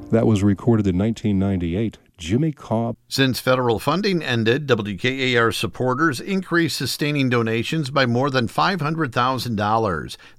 That was recorded in 1998. Jimmy Cobb. Since federal funding ended, WKAR supporters increased sustaining donations by more than $500,000.